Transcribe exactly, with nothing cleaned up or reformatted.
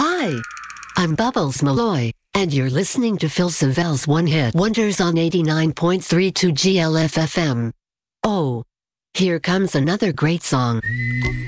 Hi, I'm Bubbles Malloy, and you're listening to Phil Savelle's One Hit Wonders on eighty-nine point three two G L F F M. Oh, here comes another great song.